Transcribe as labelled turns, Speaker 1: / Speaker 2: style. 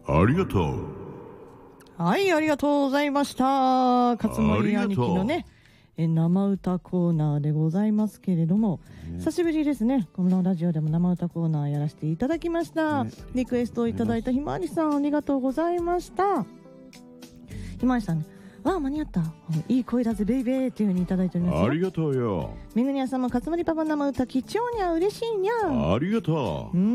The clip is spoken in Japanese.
Speaker 1: ありがとう。
Speaker 2: はい、ありがとうございました。勝森兄貴のね生歌コーナーでございますけれども、久しぶりですね。このラジオでも生歌コーナーやらせていただきました。リクエストをいただいたひまわりさん、ありがとうございました。ひまわりさん、間に合った、いい声だぜベイベーっていう風にいただいておりますよ。
Speaker 1: ありがとうよ。
Speaker 2: めぐにゃさんも勝森パパ生歌貴重にゃ嬉しいにゃ。
Speaker 1: ありがとう。